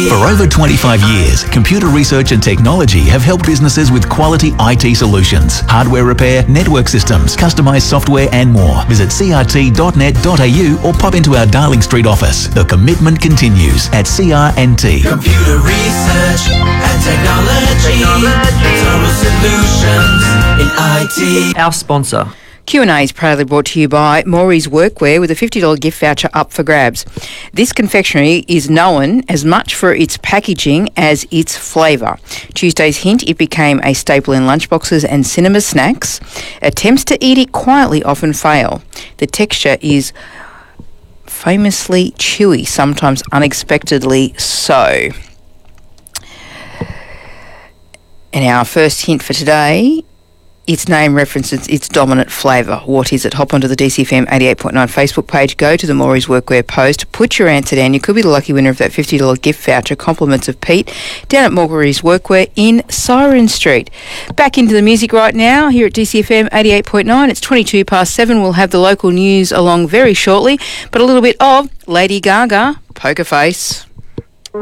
For over 25 years, computer research and technology have helped businesses with quality IT solutions, hardware repair, network systems, customized software and more. Visit crt.net.au or pop into our Darling Street office. The commitment continues at CRNT. Computer research and technology. Total solutions in IT. Our sponsor. Q&A is proudly brought to you by Maury's Workwear with a $50 gift voucher up for grabs. This confectionery is known as much for its packaging as its flavour. Tuesday's hint, it became a staple in lunchboxes and cinema snacks. Attempts to eat it quietly often fail. The texture is famously chewy, sometimes unexpectedly so. And our first hint for today, its name references its dominant flavour. What is it? Hop onto the DCFM 88.9 Facebook page, go to the Maury's Workwear post, put your answer down. You could be the lucky winner of that $50 gift voucher, compliments of Pete, down at Maury's Workwear in Siren Street. Back into the music right now, here at DCFM 88.9. It's 22 past 7. We'll have the local news along very shortly, but a little bit of Lady Gaga, Poker Face.